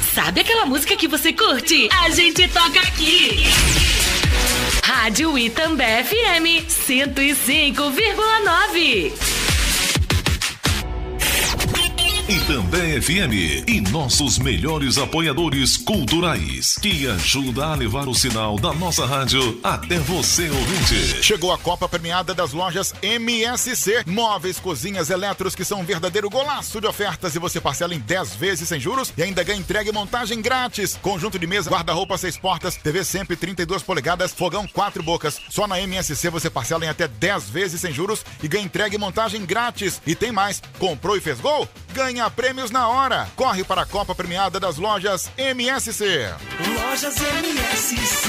Sabe aquela música que você curte? A gente toca aqui. Rádio Itambé FM 105,9. Itambé FM e nossos melhores apoiadores culturais, que ajuda a levar o sinal da nossa rádio até você, ouvinte. Chegou a Copa Premiada das lojas MSC. Móveis, cozinhas, eletros que são um verdadeiro golaço de ofertas e você parcela em 10 vezes sem juros e ainda ganha entrega e montagem grátis. Conjunto de mesa, guarda-roupa 6 portas, TV sempre 32 polegadas, fogão 4 bocas. Só na MSC você parcela em até 10 vezes sem juros e ganha entrega e montagem grátis. E tem mais, comprou e fez gol? Ganha prêmios na hora. Corre para a Copa Premiada das lojas MSC. Lojas MSC.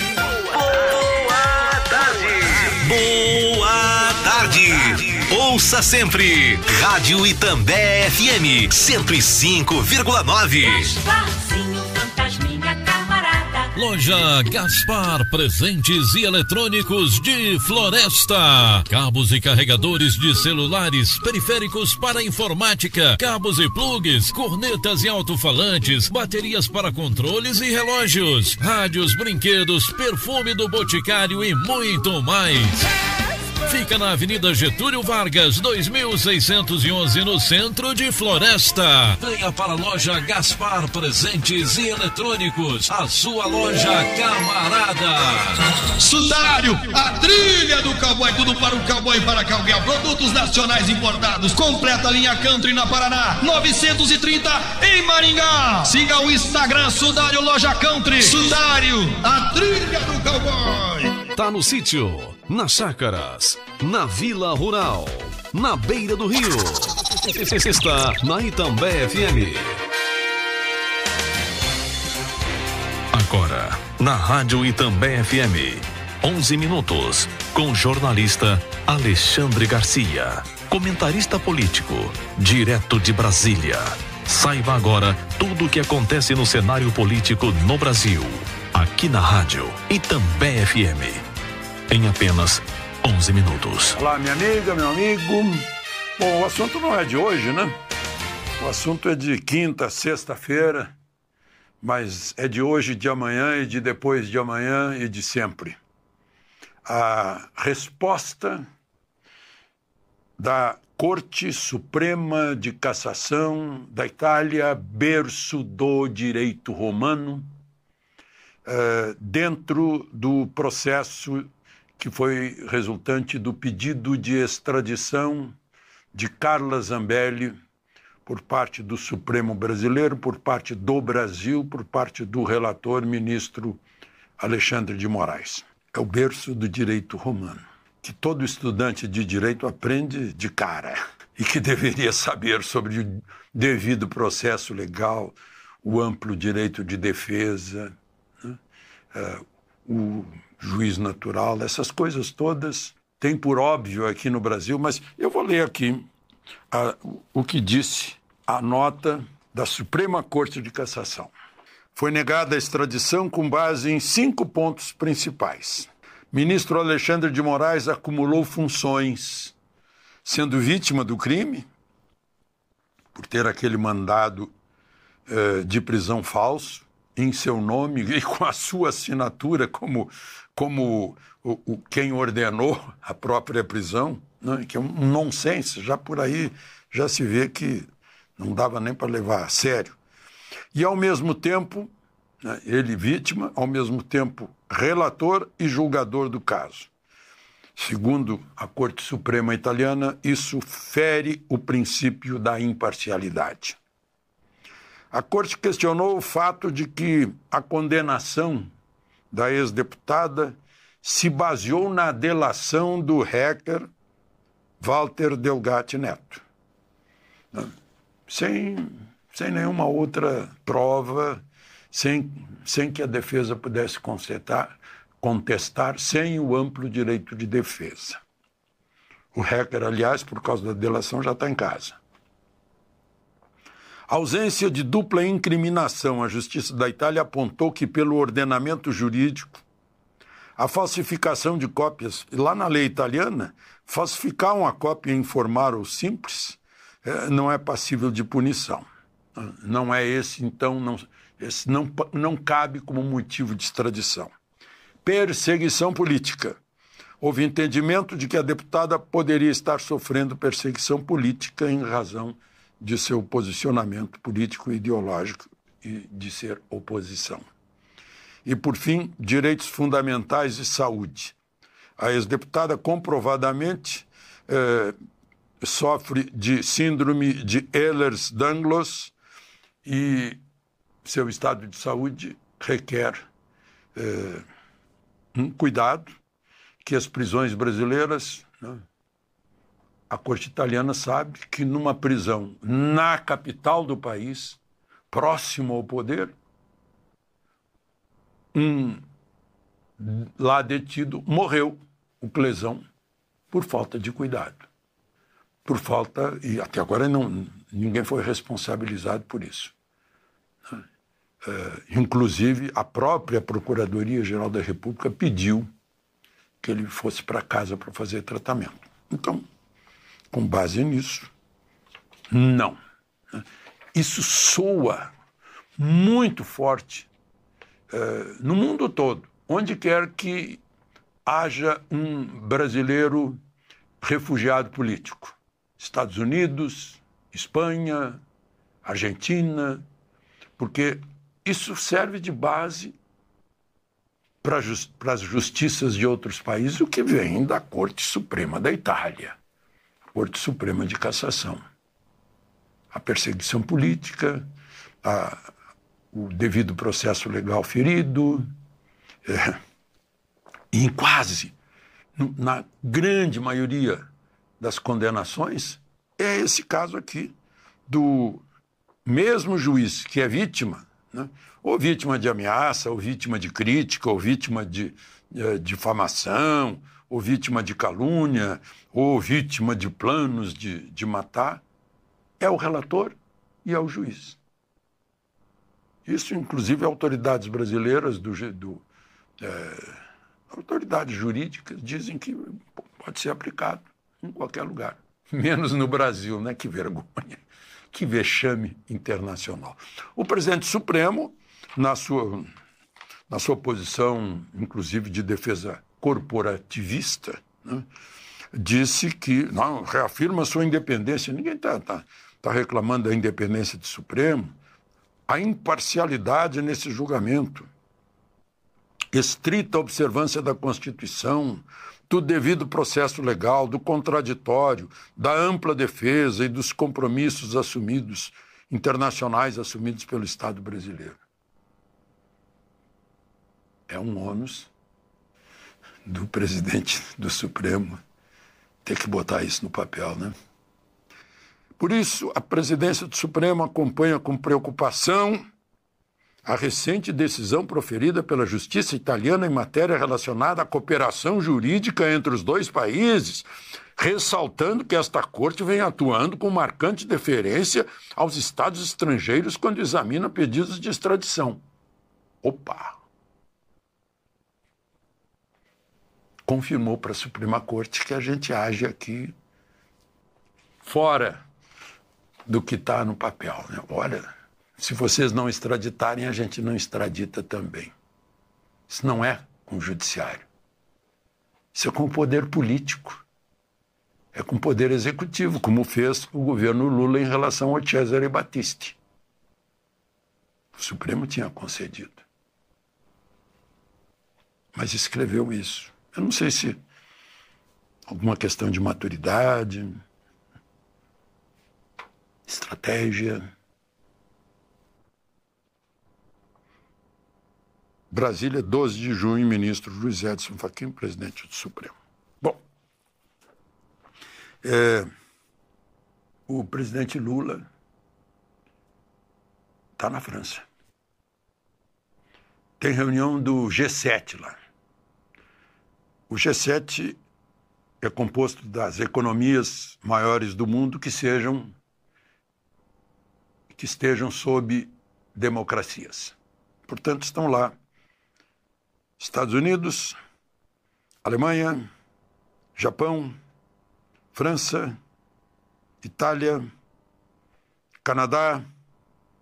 Boa tarde. Boa tarde. Ouça sempre Rádio Itambé FM 105,9. Gasparzinho, fantasminha, camarada. Loja Gaspar Presentes e Eletrônicos de Floresta. Cabos e carregadores de celulares, periféricos para informática, cabos e plugs, cornetas e alto-falantes, baterias para controles e relógios, rádios, brinquedos, perfume do Boticário e muito mais. Fica na Avenida Getúlio Vargas, 2611, no centro de Floresta. Venha para a loja Gaspar Presentes e Eletrônicos, a sua loja camarada. Sudário, a trilha do cowboy, tudo para o cowboy e para cowgirl. Produtos nacionais importados, completa linha country na Paraná, 930 em Maringá. Siga o Instagram Sudário Loja Country. Sudário, a trilha do cowboy. Tá no sítio, nas chácaras, na Vila Rural, na beira do rio. Está na Itambé FM. Agora, na Rádio Itambé FM, 11 minutos, com jornalista Alexandre Garcia, comentarista político, direto de Brasília. Saiba agora tudo o que acontece no cenário político no Brasil, aqui na Rádio Itambé FM, em apenas 11 minutos. Olá, minha amiga, meu amigo. Bom, o assunto não é de hoje, né? O assunto é de quinta, sexta-feira, mas é de hoje, de amanhã e de depois de amanhã e de sempre. A resposta da Corte Suprema de Cassação da Itália, berço do direito romano, dentro do processo que foi resultante do pedido de extradição de Carla Zambelli por parte do Supremo brasileiro, por parte do Brasil, por parte do relator ministro Alexandre de Moraes. É o berço do direito romano, que todo estudante de direito aprende de cara e que deveria saber sobre o devido processo legal, o amplo direito de defesa, né? O juiz natural, essas coisas todas tem por óbvio aqui no Brasil, mas eu vou ler aqui o que disse a nota da Suprema Corte de Cassação. Foi negada a extradição com base em 5 pontos principais. Ministro Alexandre de Moraes acumulou funções, sendo vítima do crime, por ter aquele mandado de prisão falso em seu nome e com a sua assinatura como quem ordenou a própria prisão, né? Que é um nonsense, já por aí já se vê que não dava nem para levar a sério. E ao mesmo tempo, né, ele vítima, ao mesmo tempo relator e julgador do caso. Segundo a Corte Suprema Italiana, isso fere o princípio da imparcialidade. A Corte questionou o fato de que a condenação da ex-deputada se baseou na delação do hacker Walter Delgatti Neto, sem nenhuma outra prova, sem que a defesa pudesse contestar, sem o amplo direito de defesa. O hacker, aliás, por causa da delação, já está em casa. A ausência de dupla incriminação. A Justiça da Itália apontou que, pelo ordenamento jurídico, a falsificação de cópias, lá na lei italiana, falsificar uma cópia informar ou simples não é passível de punição. Não é esse, então, esse não cabe como motivo de extradição. Perseguição política. Houve entendimento de que a deputada poderia estar sofrendo perseguição política em razão de seu posicionamento político e ideológico e de ser oposição. E, por fim, direitos fundamentais e saúde. A ex-deputada comprovadamente sofre de síndrome de Ehlers-Danlos e seu estado de saúde requer um cuidado que as prisões brasileiras, né? A corte italiana sabe que numa prisão na capital do país, próximo ao poder, lá detido morreu, o Clesão, por falta de cuidado. Por falta, e até agora ninguém foi responsabilizado por isso. Inclusive, a própria Procuradoria-Geral da República pediu que ele fosse para casa para fazer tratamento. Então, com base nisso, não. Isso soa muito forte no mundo todo, onde quer que haja um brasileiro refugiado político. Estados Unidos, Espanha, Argentina, porque isso serve de base para as justiças de outros países, o que vem da Corte Suprema da Itália, Corte Suprema de Cassação. A perseguição política, o devido processo legal ferido, e na grande maioria das condenações, é esse caso aqui do mesmo juiz que é vítima, né? Ou vítima de ameaça, ou vítima de crítica, ou vítima de difamação, ou vítima de calúnia, ou vítima de planos de matar, é o relator e é o juiz. Isso, inclusive, autoridades brasileiras, autoridades jurídicas, dizem que pode ser aplicado em qualquer lugar, menos no Brasil, né? Que vergonha, que vexame internacional. O presidente Supremo, na sua posição, inclusive, de defesa corporativista, né, disse que reafirma sua independência. Ninguém está reclamando da independência do Supremo. A imparcialidade nesse julgamento, estrita observância da Constituição, do devido processo legal, do contraditório, da ampla defesa e dos compromissos internacionais assumidos pelo Estado brasileiro. É um ônus do presidente do Supremo ter que botar isso no papel, né? Por isso, a presidência do Supremo acompanha com preocupação a recente decisão proferida pela Justiça italiana em matéria relacionada à cooperação jurídica entre os dois países, ressaltando que esta corte vem atuando com marcante deferência aos estados estrangeiros quando examina pedidos de extradição. Opa! Confirmou para a Suprema Corte que a gente age aqui fora do que está no papel, né? Olha, se vocês não extraditarem, a gente não extradita também. Isso não é com o judiciário. Isso é com o poder político. É com o poder executivo, como fez o governo Lula em relação ao Cesare Battisti. O Supremo tinha concedido. Mas escreveu isso. Eu não sei se alguma questão de maturidade, estratégia. Brasília, 12 de junho, ministro Luiz Edson Fachin, presidente do Supremo. Bom, o presidente Lula está na França. Tem reunião do G7 lá. O G7 é composto das economias maiores do mundo que estejam sob democracias. Portanto, estão lá Estados Unidos, Alemanha, Japão, França, Itália, Canadá,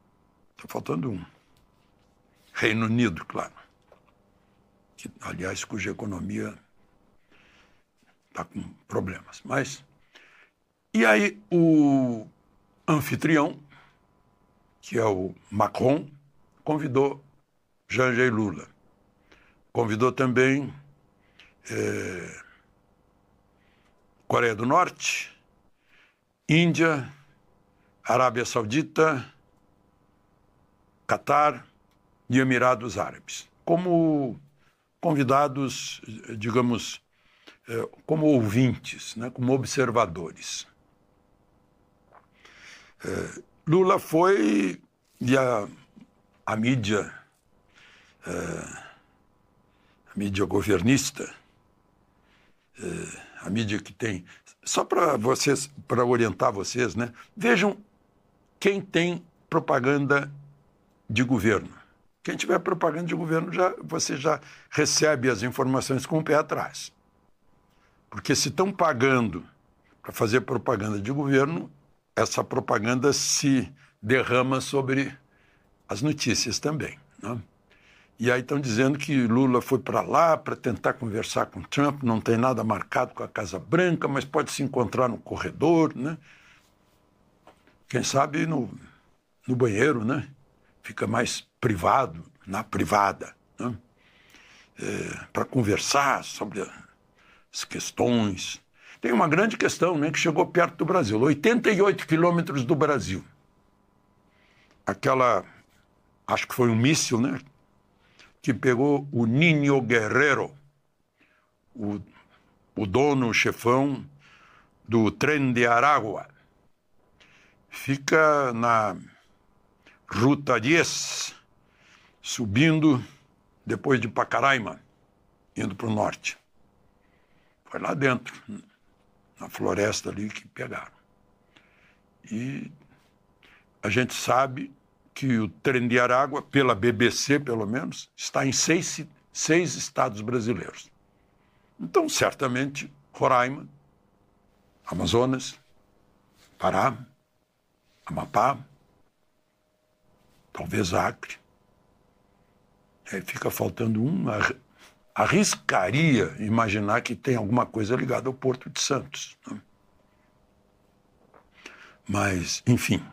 Está faltando um. Reino Unido, claro. Que, aliás, cuja economia está com problemas. Mas, e aí o anfitrião, que é o Macron, convidou Janja e Lula. Convidou também Coreia do Norte, Índia, Arábia Saudita, Catar e Emirados Árabes, como convidados, digamos, como ouvintes, né, como observadores. Lula foi, e a mídia governista, a mídia que tem... Só para orientar vocês, né? Vejam quem tem propaganda de governo. Quem tiver propaganda de governo, você já recebe as informações com o pé atrás. Porque se estão pagando para fazer propaganda de governo, essa propaganda se derrama sobre as notícias também, né? E aí estão dizendo que Lula foi para lá para tentar conversar com Trump, não tem nada marcado com a Casa Branca, mas pode se encontrar no corredor, né? Quem sabe no banheiro, né? Fica mais privado, na privada, né? Para conversar sobre as questões. Tem uma grande questão, né, que chegou perto do Brasil, 88 quilômetros do Brasil. Aquela, acho que foi um míssil, né, que pegou o Niño Guerrero, o dono, o chefão do Tren de Aragua. Fica na Ruta 10, subindo depois de Pacaraima, indo para o norte. Foi lá dentro, na floresta ali que pegaram. E a gente sabe que o Tren de Aragua, pela BBC pelo menos, está em seis estados brasileiros. Então, certamente, Roraima, Amazonas, Pará, Amapá, talvez Acre. Aí fica faltando um. Arriscaria imaginar que tem alguma coisa ligada ao Porto de Santos, né? Mas, enfim,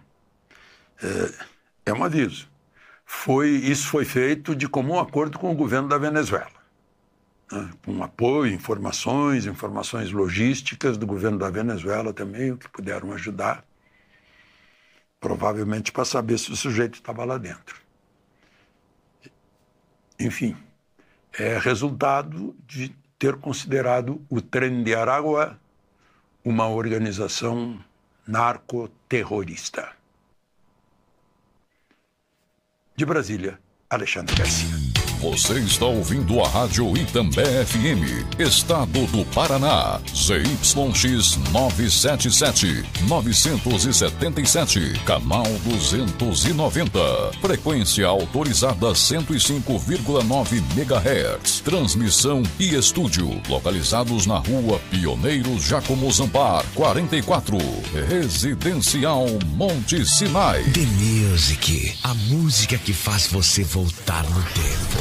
é um aviso. Isso foi feito de comum acordo com o governo da Venezuela, né? Com apoio, informações logísticas do governo da Venezuela também, o que puderam ajudar, provavelmente para saber se o sujeito estava lá dentro. Enfim, é resultado de ter considerado o Tren de Aragua uma organização narcoterrorista. De Brasília, Alexandre Garcia. Você está ouvindo a Rádio Itambé FM, Estado do Paraná, ZYX 977, 977, canal 290, frequência autorizada 105,9 MHz, transmissão e estúdio, localizados na rua Pioneiros Jacomo Zampar, 44, Residencial Monte Sinai. The Music, a música que faz você voltar no tempo.